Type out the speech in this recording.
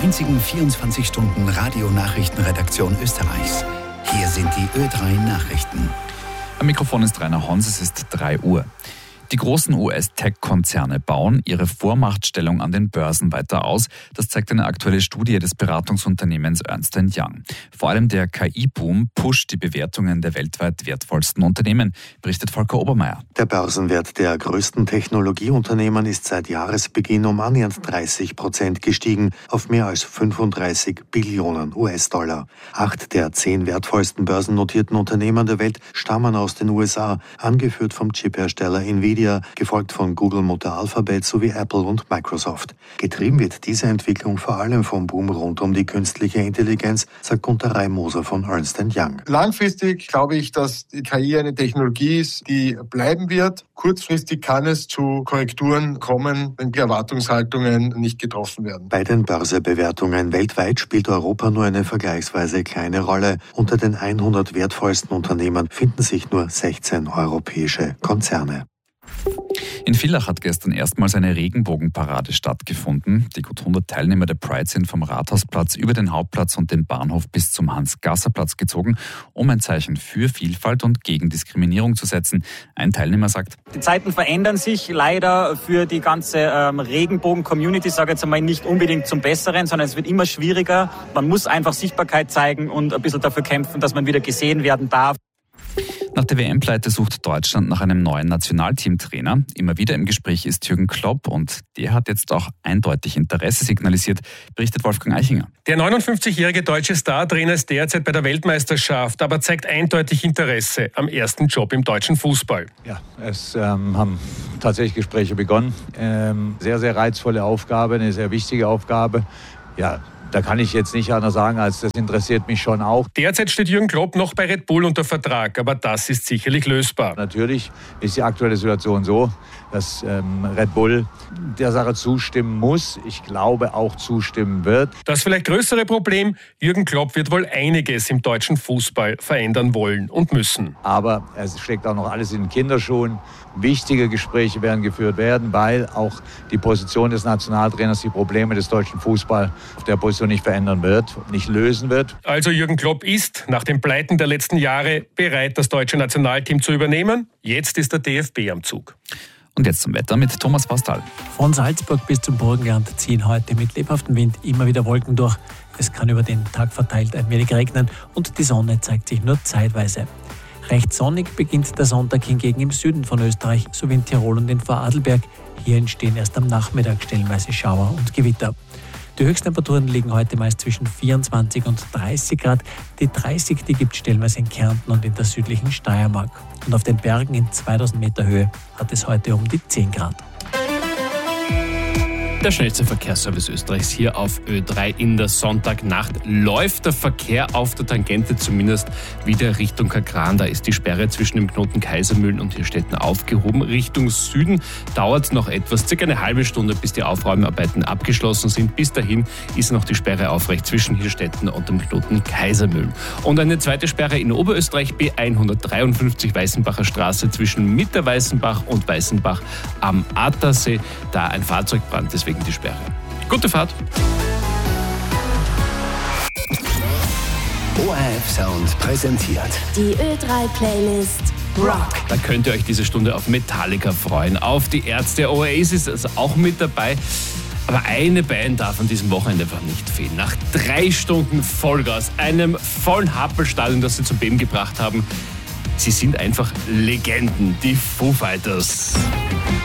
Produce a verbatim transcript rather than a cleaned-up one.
einzigen vierundzwanzig Stunden Radionachrichtenredaktion Österreichs. Hier sind die Ö drei Nachrichten. Am Mikrofon ist Rainer Hons, es ist drei Uhr. Die großen U S-Tech-Konzerne bauen ihre Vormachtstellung an den Börsen weiter aus. Das zeigt eine aktuelle Studie des Beratungsunternehmens Ernst and Young. Vor allem der K I-Boom pusht die Bewertungen der weltweit wertvollsten Unternehmen, berichtet Volker Obermeier. Der Börsenwert der größten Technologieunternehmen ist seit Jahresbeginn um annähernd dreißig Prozent gestiegen auf mehr als fünfunddreißig Billionen U S-Dollar. Acht der zehn wertvollsten börsennotierten Unternehmen der Welt stammen aus den U S A, angeführt vom Chiphersteller Nvidia, gefolgt von Google, Mutter Alphabet sowie Apple und Microsoft. Getrieben wird diese Entwicklung vor allem vom Boom rund um die künstliche Intelligenz, sagt Gunter Reimoser von Ernst and Young. Langfristig glaube ich, dass die K I eine Technologie ist, die bleiben wird. Kurzfristig kann es zu Korrekturen kommen, wenn die Erwartungshaltungen nicht getroffen werden. Bei den Börsebewertungen weltweit spielt Europa nur eine vergleichsweise kleine Rolle. Unter den hundert wertvollsten Unternehmen finden sich nur sechzehn europäische Konzerne. In Villach hat gestern erstmals eine Regenbogenparade stattgefunden. Die gut hundert Teilnehmer der Pride sind vom Rathausplatz über den Hauptplatz und den Bahnhof bis zum Hans-Gasser-Platz gezogen, um ein Zeichen für Vielfalt und gegen Diskriminierung zu setzen. Ein Teilnehmer sagt: Die Zeiten verändern sich leider für die ganze ähm, Regenbogen-Community, sage ich jetzt einmal, nicht unbedingt zum Besseren, sondern es wird immer schwieriger. Man muss einfach Sichtbarkeit zeigen und ein bisschen dafür kämpfen, dass man wieder gesehen werden darf. Nach der W M-Pleite sucht Deutschland nach einem neuen Nationalteamtrainer. Immer wieder im Gespräch ist Jürgen Klopp und der hat jetzt auch eindeutig Interesse signalisiert, berichtet Wolfgang Eichinger. Der neunundfünfzigjährige deutsche Startrainer ist derzeit bei der Weltmeisterschaft, aber zeigt eindeutig Interesse am ersten Job im deutschen Fußball. Ja, es ähm, haben tatsächlich Gespräche begonnen. Ähm, sehr, sehr reizvolle Aufgabe, eine sehr wichtige Aufgabe. Ja, da kann ich jetzt nicht anders sagen, als das interessiert mich schon auch. Derzeit steht Jürgen Klopp noch bei Red Bull unter Vertrag, aber das ist sicherlich lösbar. Natürlich ist die aktuelle Situation so, dass ähm, Red Bull der Sache zustimmen muss. Ich glaube auch zustimmen wird. Das vielleicht größere Problem: Jürgen Klopp wird wohl einiges im deutschen Fußball verändern wollen und müssen. Aber es steckt auch noch alles in den Kinderschuhen. Wichtige Gespräche werden geführt werden, weil auch die Position des Nationaltrainers die Probleme des deutschen Fußballs auf der Position nicht verändern wird, nicht lösen wird. Also Jürgen Klopp ist nach den Pleiten der letzten Jahre bereit, das deutsche Nationalteam zu übernehmen. Jetzt ist der D F B am Zug. Und jetzt zum Wetter mit Thomas Pastal. Von Salzburg bis zum Burgenland ziehen heute mit lebhaftem Wind immer wieder Wolken durch. Es kann über den Tag verteilt ein wenig regnen und die Sonne zeigt sich nur zeitweise. Recht sonnig beginnt der Sonntag hingegen im Süden von Österreich sowie in Tirol und in Vorarlberg. Hier entstehen erst am Nachmittag stellenweise Schauer und Gewitter. Die Höchsttemperaturen liegen heute meist zwischen vierundzwanzig und dreißig Grad. Die dreißig, die gibt es stellenweise in Kärnten und in der südlichen Steiermark. Und auf den Bergen in zweitausend Meter Höhe hat es heute um die zehn Grad. Der schnellste Verkehrsservice Österreichs hier auf Ö drei in der Sonntagnacht. Läuft der Verkehr auf der Tangente zumindest wieder Richtung Kakran. Da ist die Sperre zwischen dem Knoten Kaisermühlen und Hirstetten aufgehoben. Richtung Süden dauert es noch etwas, circa eine halbe Stunde, bis die Aufräumarbeiten abgeschlossen sind. Bis dahin ist noch die Sperre aufrecht zwischen Hirstetten und dem Knoten Kaisermühlen. Und eine zweite Sperre in Oberösterreich, B hundertdreiundfünfzig Weißenbacher Straße zwischen Mitterweißenbach und Weißenbach am Attersee. Da ein Fahrzeugbrand, deswegen die Sperre. Gute Fahrt! O R F Sound präsentiert die Ö drei Playlist Rock. Da könnt ihr euch diese Stunde auf Metallica freuen, auf die Ärzte. Oasis ist auch mit dabei. Aber eine Band darf an diesem Wochenende einfach nicht fehlen. Nach drei Stunden Vollgas, einem vollen Happelstadion, das sie zum Beben gebracht haben. Sie sind einfach Legenden, die Foo Fighters.